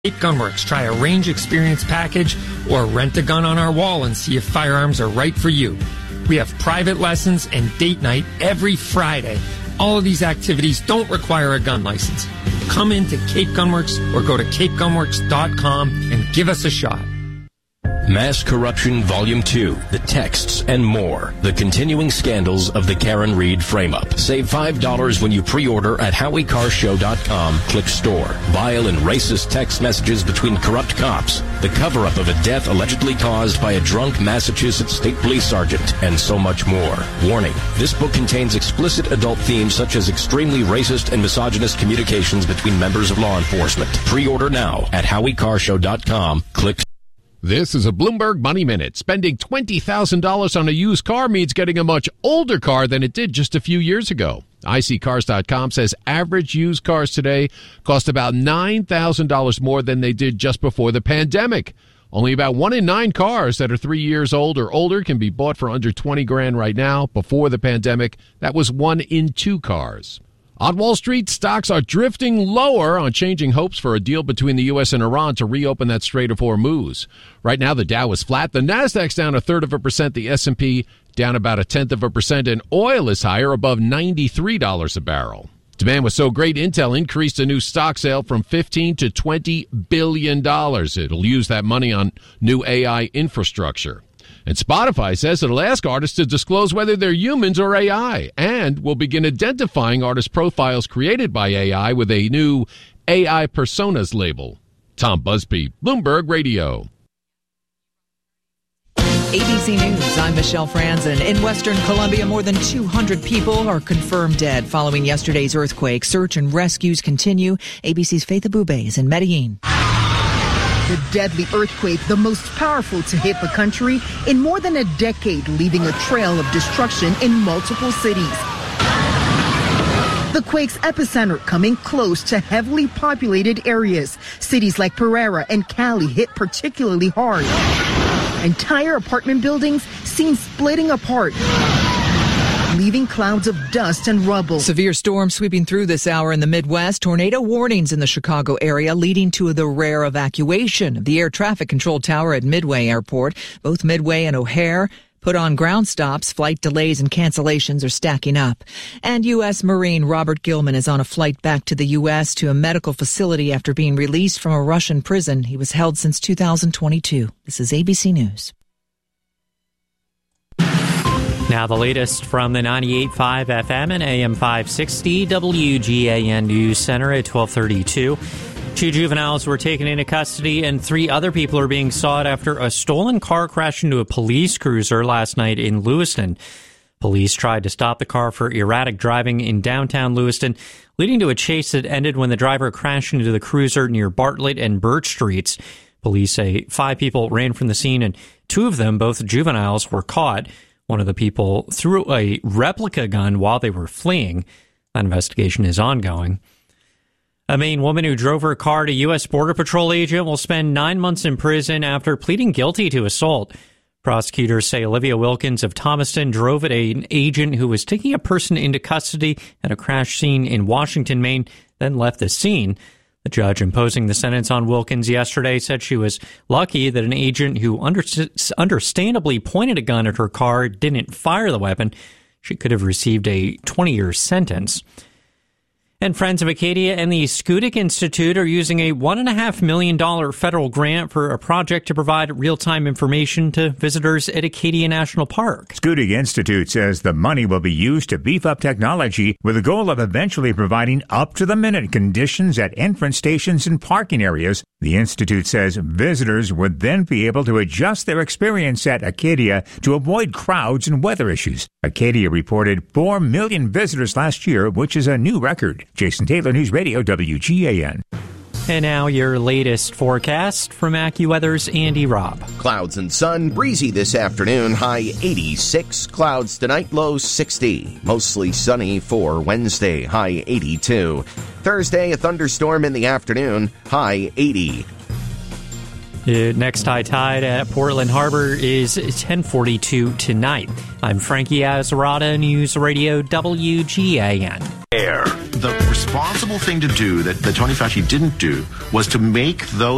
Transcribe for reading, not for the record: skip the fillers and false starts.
Cape Gunworks. Try a range experience package or rent a gun on our wall and see if firearms are right for you. We have private lessons and date night every Friday. All of these activities don't require a gun license. Come into Cape Gunworks or go to capegunworks.com and give us a shot. Mass Corruption Volume 2, The Texts and More. The continuing scandals of the Karen Reed frame-up. Save $5 when you pre-order at HowieCarShow.com. Click Store. Vile and racist text messages between corrupt cops. The cover-up of a death allegedly caused by a drunk Massachusetts State Police Sergeant. And so much more. Warning. This book contains explicit adult themes such as extremely racist and misogynist communications between members of law enforcement. Pre-order now at HowieCarShow.com. Click This is a Bloomberg Money Minute. Spending $20,000 on a used car means getting a much older car than it did just a few years ago. iSeeCars.com says average used cars today cost about $9,000 more than they did just before the pandemic. Only about 1 in 9 cars that are 3 years old or older can be bought for under $20,000 right now. Before the pandemic, that was 1 in 2 cars. On Wall Street, stocks are drifting lower on changing hopes for a deal between the U.S. and Iran to reopen that Strait of Hormuz. Right now, the Dow is flat. The Nasdaq's down 1/3%. The S&P down about 1/10%. And oil is higher, above $93 a barrel. Demand was so great, Intel increased a new stock sale from $15 to $20 billion. It'll use that money on new AI infrastructure. And Spotify says it'll ask artists to disclose whether they're humans or AI, and will begin identifying artist profiles created by AI with a new AI Personas label. Tom Busby, Bloomberg Radio. ABC News, I'm Michelle Franzen. In Western Colombia, more than 200 people are confirmed dead following yesterday's earthquake. Search and rescues continue. ABC's Faith Abube is in Medellin. The deadly earthquake, the most powerful to hit the country in more than a decade, leaving a trail of destruction in multiple cities. The quake's epicenter coming close to heavily populated areas. Cities like Pereira and Cali hit particularly hard. Entire apartment buildings seen splitting apart, leaving clouds of dust and rubble. Severe storms sweeping through this hour in the Midwest. Tornado warnings in the Chicago area, leading to the rare evacuation of the air traffic control tower at Midway Airport. Both Midway and O'Hare put on ground stops. Flight delays and cancellations are stacking up. And U.S. Marine Robert Gilman is on a flight back to the U.S. to a medical facility after being released from a Russian prison. He was held since 2022. This is ABC News. Now the latest from the 98.5 FM and AM 560 WGAN News Center at 12:32. 2 juveniles were taken into custody and 3 other people are being sought after a stolen car crashed into a police cruiser last night in Lewiston. Police tried to stop the car for erratic driving in downtown Lewiston, leading to a chase that ended when the driver crashed into the cruiser near Bartlett and Birch Streets. Police say 5 people ran from the scene and 2 of them, both juveniles, were caught. One of the people threw a replica gun while they were fleeing. That investigation is ongoing. A Maine woman who drove her car to U.S. Border Patrol agent will spend 9 months in prison after pleading guilty to assault. Prosecutors say Olivia Wilkins of Thomaston drove an agent who was taking a person into custody at a crash scene in Washington, Maine, then left the scene. The judge imposing the sentence on Wilkins yesterday said she was lucky that an agent who understandably pointed a gun at her car didn't fire the weapon. She could have received a 20-year sentence. And Friends of Acadia and the Schoodic Institute are using a $1.5 million federal grant for a project to provide real-time information to visitors at Acadia National Park. Schoodic Institute says the money will be used to beef up technology with the goal of eventually providing up-to-the-minute conditions at entrance stations and parking areas. The Institute says visitors would then be able to adjust their experience at Acadia to avoid crowds and weather issues. Acadia reported 4 million visitors last year, which is a new record. Jason Taylor, News Radio, WGAN. And now your latest forecast from AccuWeather's Andy Robb. Clouds and sun, breezy this afternoon, high 86. Clouds tonight, low 60. Mostly sunny for Wednesday, high 82. Thursday, a thunderstorm in the afternoon, high 80. Next high tide at Portland Harbor is 10:42 tonight. I'm Frankie Azarada, News Radio WGAN. The responsible thing to do that Tony Fauci didn't do was to make those